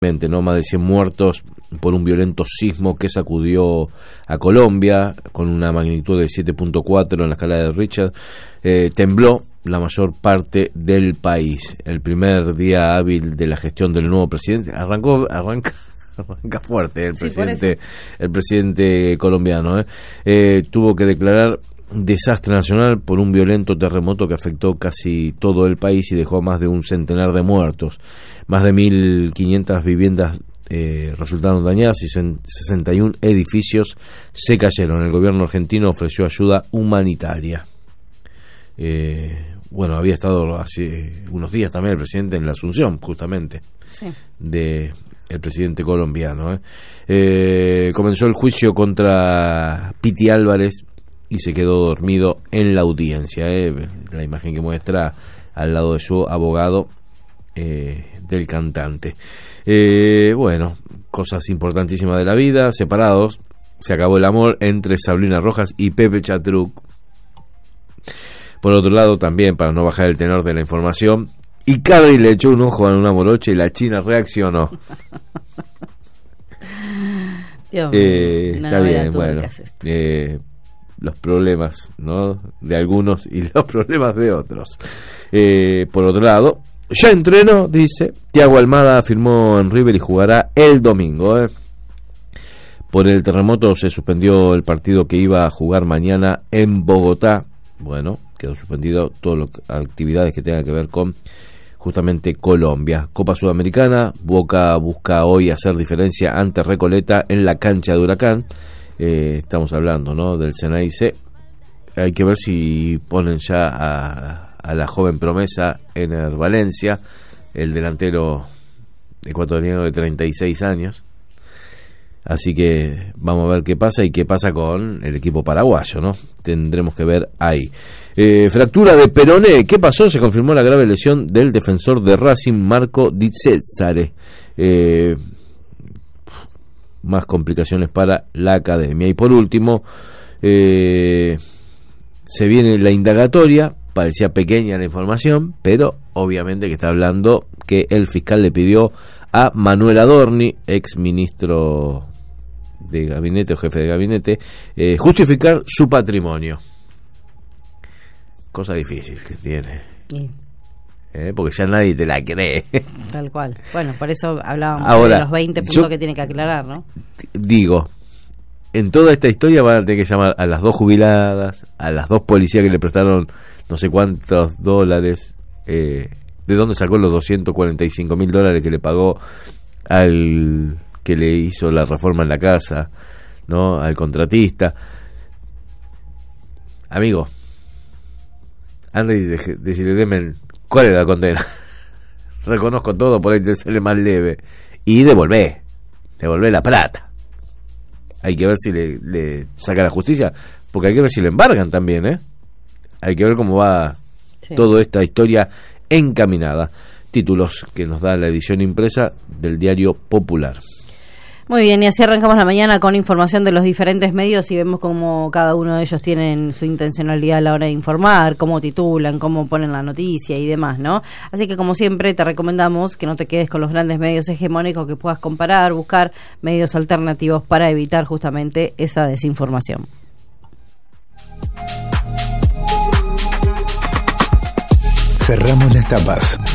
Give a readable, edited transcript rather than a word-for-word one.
¿no? Más de 100 muertos por un violento sismo que sacudió a Colombia con una magnitud de 7.4 en la escala de Richter. Tembló la mayor parte del país. El primer día hábil de la gestión del nuevo presidente arranca fuerte el presidente colombiano. Tuvo que declarar desastre nacional por un violento terremoto que afectó casi todo el país y dejó más de un centenar de muertos. Más de 1.500 viviendas resultaron dañadas y 61 edificios se cayeron. El gobierno argentino ofreció ayuda humanitaria. Bueno, había estado hace unos días también el presidente en la Asunción, justamente, de el presidente colombiano. Comenzó el juicio contra Piti Álvarez y se quedó dormido en la audiencia. La imagen que muestra al lado de su abogado, del cantante. Bueno, cosas importantísimas de la vida. Separados, se acabó el amor entre Sabrina Rojas y Pepe Chatruc. Por otro lado, también, para no bajar el tenor de la información, Icardi le echó un ojo a una morocha y la China reaccionó. Está bien, bueno, los problemas, ¿no?, de algunos y los problemas de otros. Por otro lado, ya entrenó, dice. Thiago Almada firmó en River y jugará el domingo. Por el terremoto se suspendió el partido que iba a jugar mañana en Bogotá. Bueno, quedó suspendido todas las actividades que tengan que ver con justamente Colombia. Copa Sudamericana, Boca busca hoy hacer diferencia ante Recoleta en la cancha de Huracán. Estamos hablando, ¿no?, del Ceneice. Hay que ver si ponen ya a la joven promesa Ener Valencia, el delantero ecuatoriano de 36 años. Así que vamos a ver qué pasa y qué pasa con el equipo paraguayo, ¿no? Tendremos que ver ahí. Fractura de peroné. ¿Qué pasó? Se confirmó la grave lesión del defensor de Racing, Marco Di Cesare. Más complicaciones para la academia. Y por último, se viene la indagatoria. Parecía pequeña la información, pero obviamente que está hablando que el fiscal le pidió a Manuel Adorni, ex ministro de gabinete o jefe de gabinete, justificar su patrimonio. Cosa difícil que tiene. Porque ya nadie te la cree. Tal cual. Bueno, por eso hablábamos ahora, de los 20 puntos que tiene que aclarar, ¿no? Digo, en toda esta historia van a tener que llamar a las 2 jubiladas, a las 2 policías que le prestaron no sé cuántos dólares. ¿De dónde sacó los $245,000 que le pagó al que le hizo la reforma en la casa, ¿no?, al contratista? Amigo, anda y decirle, deme cuál es la condena. Reconozco todo, por ahí te sale más leve. Y devolvé la plata. Hay que ver si le saca la justicia, porque hay que ver si le embargan también, Hay que ver cómo va toda esta historia encaminada. Títulos que nos da la edición impresa del Diario Popular. Muy bien, y así arrancamos la mañana con información de los diferentes medios y vemos cómo cada uno de ellos tienen su intencionalidad a la hora de informar, cómo titulan, cómo ponen la noticia y demás, ¿no? Así que, como siempre, te recomendamos que no te quedes con los grandes medios hegemónicos, que puedas comparar, buscar medios alternativos para evitar justamente esa desinformación. Cerramos las tapas.